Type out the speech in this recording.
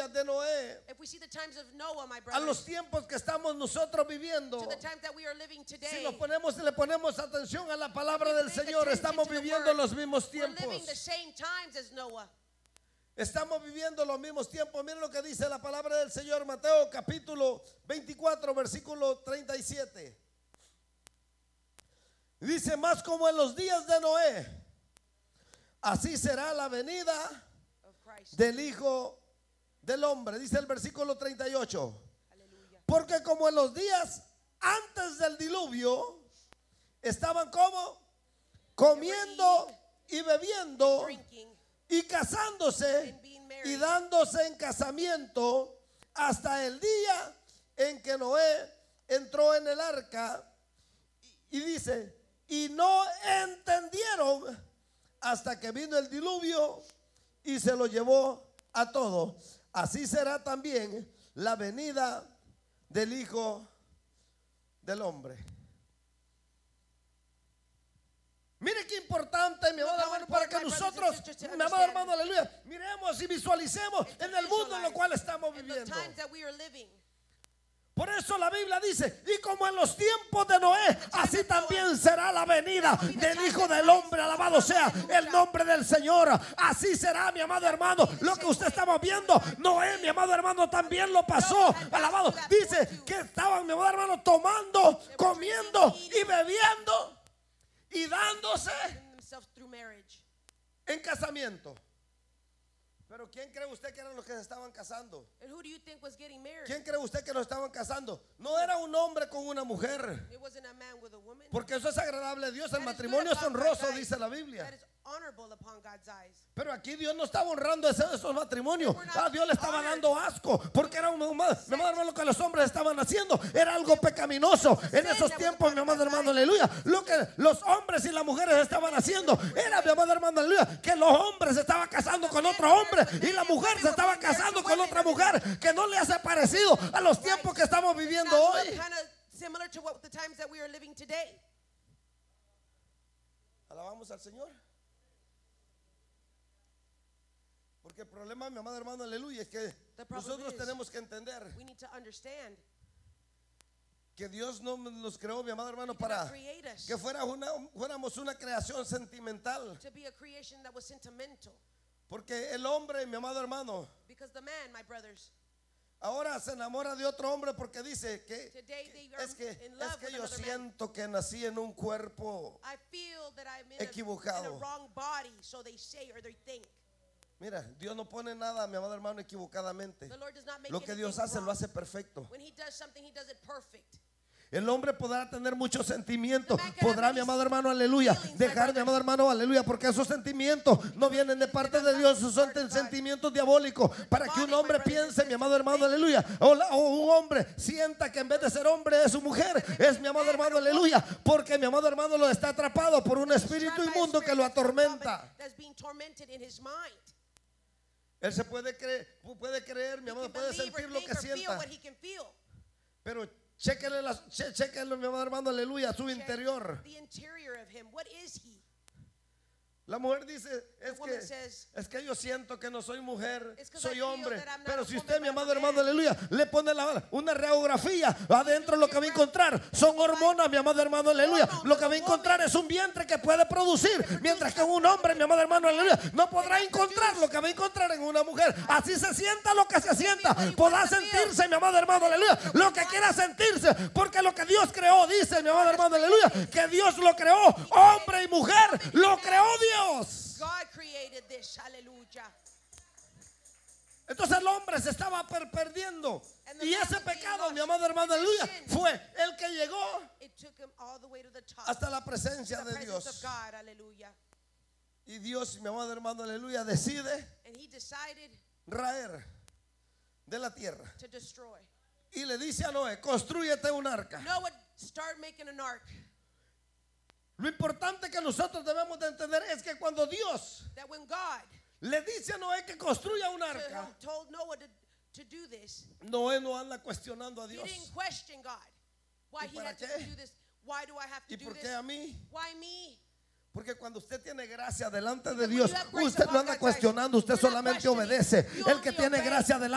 días de Noé, if we see the times of Noah, my a los brothers, tiempos que estamos nosotros viviendo, to the times that we are living si today, le ponemos atención a la palabra we del pay Señor, attention estamos to the viviendo word, los mismos we're living tiempos. the same times as Noah. Estamos viviendo los mismos tiempos. Miren lo que dice la palabra del Señor, Mateo capítulo 24, versículo 37. Dice: más como en los días de Noé, así será la venida Of Christ. del Hijo del Hombre. Dice el versículo 38. Hallelujah. Porque como en los días antes del diluvio, estaban como comiendo y bebiendo Drinking y casándose and being y married, dándose en casamiento hasta el día en que Noé entró en el arca. Y dice: y no entendieron hasta que vino el diluvio y se lo llevó a todos. Así será también la venida del Hijo del Hombre. Mire qué importante, mi amado hermano, para que nosotros, mi amado hermano, aleluya, miremos y visualicemos en el mundo en el cual estamos in the viviendo. times that we are living. Por eso la Biblia dice: y como en los tiempos de Noé, así también será la venida del Hijo del Hombre. Alabado sea el nombre del Señor. Así será, mi amado hermano, lo que usted estaba viendo. Noé, mi amado hermano, también lo pasó. Alabado. Dice que estaban, mi amado hermano, tomando, comiendo y bebiendo y dándose Bring themselves through marriage. en casamiento. Pero ¿quién cree usted que eran los que se estaban casando? And who do you think was getting married? ¿Quién cree usted que lo estaban casando? No era un hombre con una mujer, It wasn't a man with a woman. porque eso es agradable a Dios. El That is matrimonio good es upon honroso, God's dice la eyes. Biblia. That is honorable upon God's eyes. Pero aquí Dios no estaba honrando esos matrimonios. We're not Dios le estaba honored. dando asco, porque era mi amado hermano, lo que los hombres estaban haciendo era algo pecaminoso. En esos tiempos, mi amado hermano, aleluya, lo que los hombres y las mujeres estaban haciendo era, mi amado hermano, aleluya, que los hombres se estaban casando con otro hombre y la mujer se estaba casando con otra mujer, que no le hace parecido a los tiempos que estamos viviendo hoy. Kind of similar to what the times that we are living today. Alabamos al Señor. Porque el problema, mi amado hermano, aleluya, es que The problem nosotros is- tenemos que entender We need to understand que Dios no nos creó, mi amado hermano, He did not para create us que fuéramos una creación sentimental. to be a creation that was sentimental. Porque el hombre, mi amado hermano, Because the man, my brothers, ahora se enamora de otro hombre porque dice que today they are es que, in love es que with yo another man. siento que nací en un cuerpo. I feel that I'm in Equivocado. a wrong body, so they say or they think. Mira, Dios no pone nada, mi amado hermano, equivocadamente. The Lord does not make Lo que Dios anything hace wrong. lo hace perfecto. When He does something, He does it perfect. El hombre podrá tener muchos sentimientos, The man can podrá, have mi many amado hermano, aleluya, feelings, my dejar, mi brother. amado hermano, aleluya, porque esos sentimientos no vienen de parte de Dios, son sentimientos diabólicos, para que un hombre piense, mi amado hermano, aleluya, o un hombre sienta que en vez de ser hombre es su mujer, es mi amado hermano, aleluya, porque mi amado hermano lo está atrapado por un espíritu inmundo que lo atormenta. That's being tormented in his mind. Él se puede creer, mi He amado, can puede believe or sentir lo think que or feel sienta, what he can feel. pero chéquenle, mi amado hermano, aleluya, su Check interior. the interior of him. What is he? La mujer dice, The woman says, es que yo siento que no soy mujer, It's 'cause I soy feel hombre. that I'm not Pero a si woman, usted, mi but I'm amado a hermano, man. aleluya, le pone una radiografía, adentro lo que va a encontrar son hormonas, mi amado hermano, aleluya. Lo que va a encontrar es un vientre que puede producir, mientras que un hombre, mi amado hermano, aleluya, no podrá encontrar lo que va a encontrar en una mujer. Así se sienta lo que se sienta, podrá sentirse, mi amado hermano, aleluya, lo que quiera sentirse, porque lo que Dios creó, dice mi amado hermano, aleluya, que Dios lo creó, hombre y mujer, lo creó Dios. God created this. Hallelujah. Entonces el hombre se estaba perdiendo. And the Y man ese was being pecado, lost. mi amado hermano, And aleluya, sin fue el que llegó It took him all the way to the top. hasta la presencia The de presence of Dios. God. Hallelujah. Y Dios, mi amado hermano, aleluya, decide And he decided raer de la tierra. to destroy. Y le dice a Noé, construyete un arca. Noah, start making an ark. Lo importante que nosotros debemos de entender es que cuando Dios That when God le dice a Noé que construya un arca, told Noah to do this, Noé no anda cuestionando a he Dios. didn't question God. Why ¿Y he para had to qué? do this. Why do I have to ¿Y do por this? qué a mí? Why me? Porque cuando usted tiene gracia delante de Because when Dios, you have grace usted no upon anda God's eyes, cuestionando, usted you're not solamente questioning. obedece. You El que only tiene obey. gracia delante